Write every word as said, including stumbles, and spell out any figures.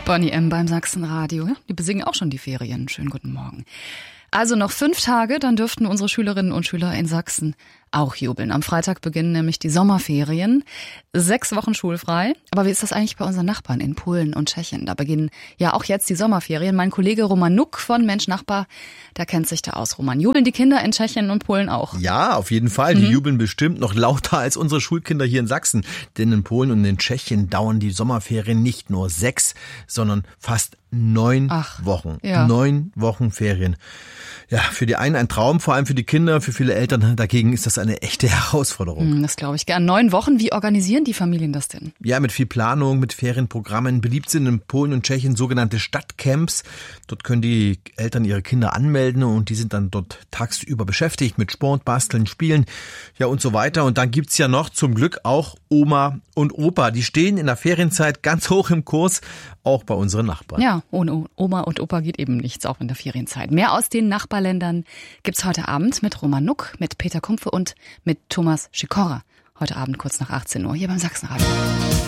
Bonnie M. beim Sachsenradio. Die besingen auch schon die Ferien. Schönen guten Morgen. Also noch fünf Tage, dann dürften unsere Schülerinnen und Schüler in Sachsen auch jubeln. Am Freitag beginnen nämlich die Sommerferien. Sechs Wochen schulfrei. Aber wie ist das eigentlich bei unseren Nachbarn in Polen und Tschechien? Da beginnen ja auch jetzt die Sommerferien. Mein Kollege Roman Nuck von Mensch Nachbar, der kennt sich da aus. Roman, jubeln die Kinder in Tschechien und Polen auch? Ja, auf jeden Fall. Die Mhm. jubeln bestimmt noch lauter als unsere Schulkinder hier in Sachsen. Denn in Polen und in Tschechien dauern die Sommerferien nicht nur sechs, sondern fast neun Ach, Wochen. ja. Neun Wochen Ferien. Ja, für die einen ein Traum, vor allem für die Kinder, für viele Eltern dagegen ist das eine echte Herausforderung. Das glaube ich gern. Neun Wochen, wie organisieren die Familien das denn? Ja, mit viel Planung, mit Ferienprogrammen. Beliebt sind in Polen und Tschechien sogenannte Stadtcamps. Dort können die Eltern ihre Kinder anmelden und die sind dann dort tagsüber beschäftigt mit Sport, Basteln, Spielen, ja und so weiter. Und dann gibt's ja noch zum Glück auch Oma und Opa. Die stehen in der Ferienzeit ganz hoch im Kurs, auch bei unseren Nachbarn. Ja, ohne Oma und Opa geht eben nichts, auch in der Ferienzeit. Mehr aus den Nachbarländern gibt's heute Abend mit Roman Nuck, mit Peter Kumpfe und mit Thomas Sikora. Heute Abend kurz nach achtzehn Uhr hier beim Sachsenradio.